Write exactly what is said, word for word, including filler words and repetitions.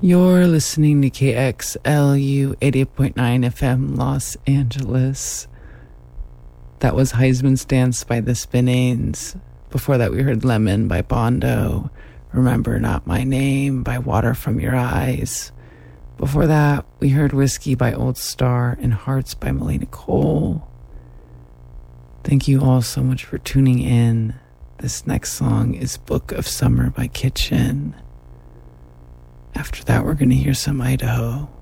You're listening to K X L U eighty-eight point nine F M Los Angeles. That was Heisman's Dance by the Spinanes. Before that, we heard Lemon by Bondo. Remember Not My Name by Water From Your Eyes. Before that, we heard Whiskey by Old Star and Hearts by Melina Cole. Thank you all so much for tuning in. This next song is Book of Summer by Kitchen. After that, we're going to hear some Idaho.